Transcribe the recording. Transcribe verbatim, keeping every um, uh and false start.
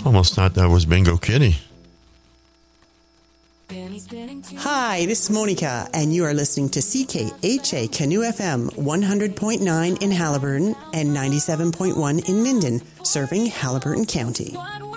Almost thought that was Bingo Kitty. Hi, this is Monica, and you are listening to C K H A Canoe F M one hundred point nine in Haliburton and ninety-seven point one in Minden, serving Haliburton County.